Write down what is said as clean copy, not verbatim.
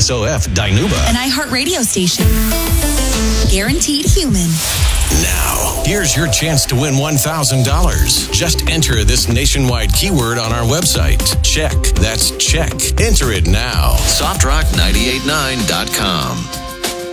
KSOF Dinuba. An iHeartRadio station. Guaranteed human. Now, here's your chance to win $1,000. Just enter this nationwide keyword on our website. Check. That's check. Enter it now. SoftRock989.com.